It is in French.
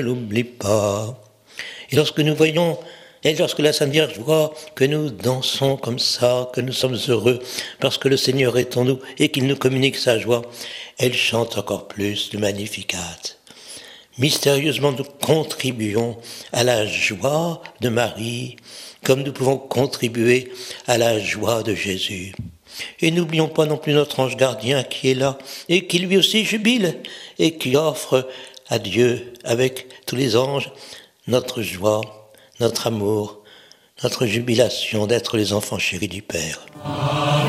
N'oublie pas. Et lorsque nous voyons, et lorsque la Sainte Vierge voit que nous dansons comme ça, que nous sommes heureux, parce que le Seigneur est en nous et qu'il nous communique sa joie, elle chante encore plus le Magnificat. Mystérieusement, nous contribuons à la joie de Marie, comme nous pouvons contribuer à la joie de Jésus. Et n'oublions pas non plus notre ange gardien qui est là, et qui lui aussi jubile, et qui offre à Dieu, avec tous les anges, notre joie, notre amour, notre jubilation d'être les enfants chéris du Père.